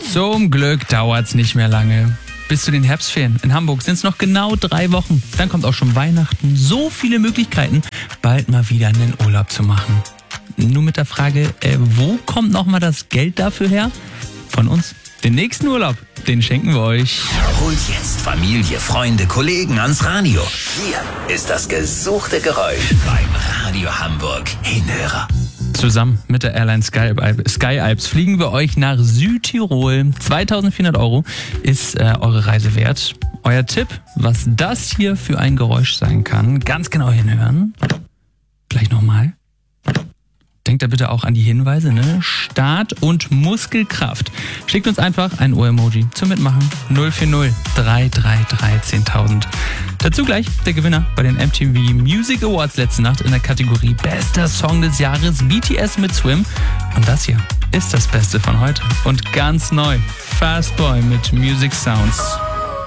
Zum Glück dauert's nicht mehr lange. Bis zu den Herbstferien in Hamburg sind es noch genau 3 Wochen. Dann kommt auch schon Weihnachten. So viele Möglichkeiten, bald mal wieder einen Urlaub zu machen. Nur mit der Frage, wo kommt nochmal das Geld dafür her? Von uns. Den nächsten Urlaub, den schenken wir euch. Holt jetzt Familie, Freunde, Kollegen ans Radio. Hier ist das gesuchte Geräusch beim Radio Hamburg Hinhörer. Zusammen mit der Airline Sky Alps fliegen wir euch nach Südtirol. 2.400 € ist eure Reise wert. Euer Tipp, was das hier für ein Geräusch sein kann, ganz genau hinhören. Gleich nochmal. Denkt da bitte auch an die Hinweise, ne? Start- und Muskelkraft. Schickt uns einfach ein Ohr-Emoji zum Mitmachen. 040 333 10.000. Dazu gleich der Gewinner bei den MTV Music Awards letzte Nacht in der Kategorie Bester Song des Jahres, BTS mit Swim. Und das hier ist das Beste von heute. Und ganz neu, Fast Boy mit Music Sounds.